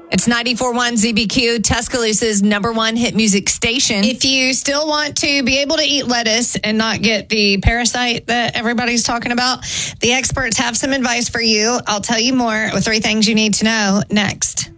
It's 94.1 ZBQ, Tuscaloosa's number one hit music station. If you still want to be able to eat lettuce and not get the parasite that everybody's talking about, the experts have some advice for you. I'll tell you more with 3 things you need to know next.